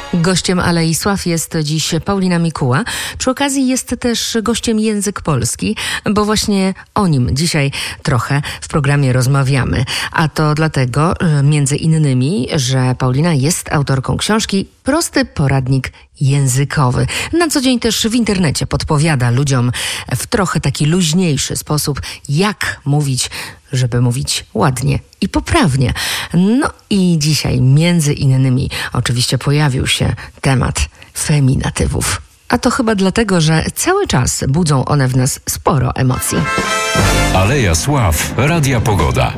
Gościem Alei Sław jest dziś Paulina Mikuła. Przy okazji jest też gościem Język Polski, bo właśnie o nim dzisiaj trochę w programie rozmawiamy. A to dlatego, między innymi, że Paulina jest autorką książki Prosty poradnik językowy. Na co dzień też w internecie podpowiada ludziom w trochę taki luźniejszy sposób, jak mówić, żeby mówić ładnie i poprawnie. No i dzisiaj między innymi oczywiście pojawił się temat feminatywów. A to chyba dlatego, że cały czas budzą one w nas sporo emocji. Aleja Sław, Radia Pogoda.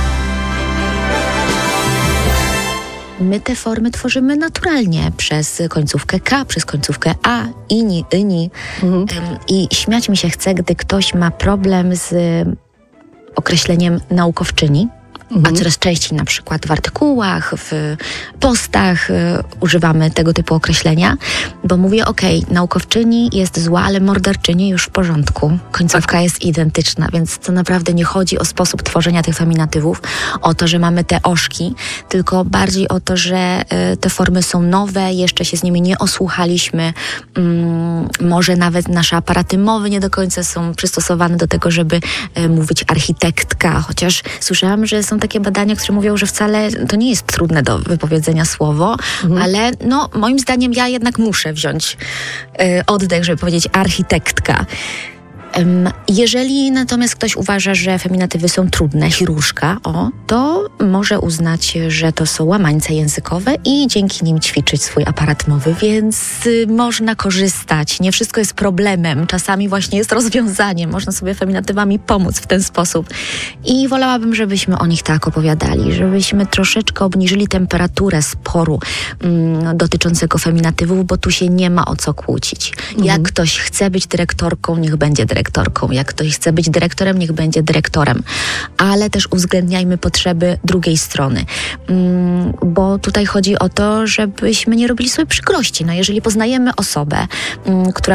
My te formy tworzymy naturalnie przez końcówkę K, przez końcówkę A, ini, yni. I śmiać mi się chce, gdy ktoś ma problem z określeniem naukowczyni, a coraz częściej na przykład w artykułach, w postach używamy tego typu określenia, bo mówię, naukowczyni jest zła, ale morderczyni już w porządku. Końcówka jest identyczna, więc to naprawdę nie chodzi o sposób tworzenia tych feminatywów, o to, że mamy te ożki, tylko bardziej o to, że te formy są nowe, jeszcze się z nimi nie osłuchaliśmy, może nawet nasze aparaty mowy nie do końca są przystosowane do tego, żeby mówić architektka, chociaż słyszałam, że są takie badania, które mówią, że wcale to nie jest trudne do wypowiedzenia słowo, ale moim zdaniem ja jednak muszę wziąć oddech, żeby powiedzieć architektka. Jeżeli natomiast ktoś uważa, że feminatywy są trudne, chirurżka, to może uznać, że to są łamańce językowe i dzięki nim ćwiczyć swój aparat mowy, więc można korzystać. Nie wszystko jest problemem, czasami właśnie jest rozwiązaniem. Można sobie feminatywami pomóc w ten sposób. I wolałabym, żebyśmy o nich tak opowiadali, żebyśmy troszeczkę obniżyli temperaturę sporu dotyczącego feminatywów, bo tu się nie ma o co kłócić. Jak ktoś chce być dyrektorką, niech będzie dyrektorką. Jak ktoś chce być dyrektorem, niech będzie dyrektorem. Ale też uwzględniajmy potrzeby drugiej strony. Bo tutaj chodzi o to, żebyśmy nie robili sobie przykrości. Jeżeli poznajemy osobę, która